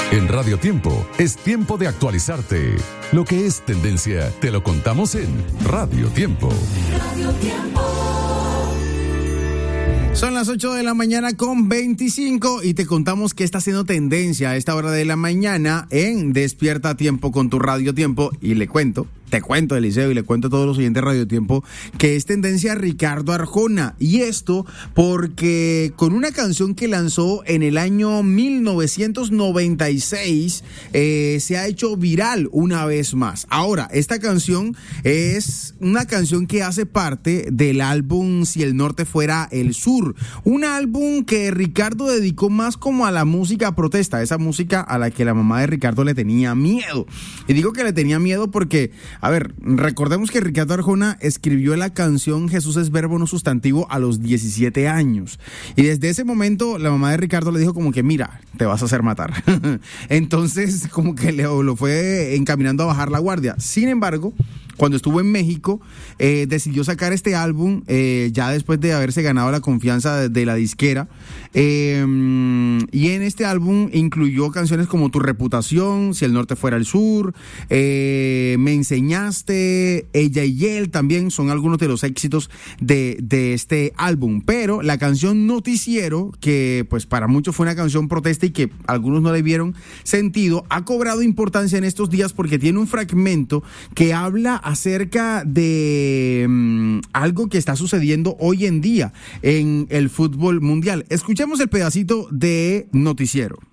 En Radio Tiempo es tiempo de actualizarte. Lo que es tendencia te lo contamos en Radio Tiempo. Radio Tiempo. Son las 8 de la mañana con 25 y te contamos que está haciendo tendencia a esta hora de la mañana en Despierta a Tiempo con tu Radio Tiempo. Y te cuento, Eliseo, y le cuento a todos los oyentes de Radio Tiempo que es tendencia Ricardo Arjona. Y esto porque con una canción que lanzó en el año 1996 se ha hecho viral una vez más. Ahora, esta canción es una canción que hace parte del álbum Si el Norte Fuera el Sur. Un álbum que Ricardo dedicó más como a la música protesta, esa música a la que la mamá de Ricardo le tenía miedo. Y digo que le tenía miedo porque, a ver, recordemos que Ricardo Arjona escribió la canción Jesús es verbo no sustantivo a los 17 años. Y desde ese momento la mamá de Ricardo le dijo como que mira, te vas a hacer matar. Entonces como que lo fue encaminando a bajar la guardia. Sin embargo, cuando estuvo en México, decidió sacar este álbum ya después de haberse ganado la confianza de la disquera. Y en este álbum incluyó canciones como Tu Reputación, Si el Norte Fuera el Sur, Me Enseñaste, Ella y Él, también son algunos de los éxitos de este álbum. Pero la canción Noticiero, que pues para muchos fue una canción protesta y que algunos no le vieron sentido, ha cobrado importancia en estos días porque tiene un fragmento que habla acerca de algo que está sucediendo hoy en día en el fútbol mundial. Escuchemos el pedacito de Noticiero.